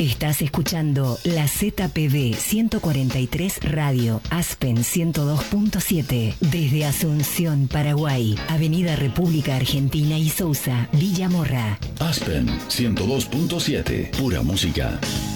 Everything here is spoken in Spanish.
Estás escuchando la ZPD 143 Radio Aspen 102.7 desde Asunción, Paraguay, Avenida República Argentina y Sousa, Villa Morra. Aspen 102.7, pura música.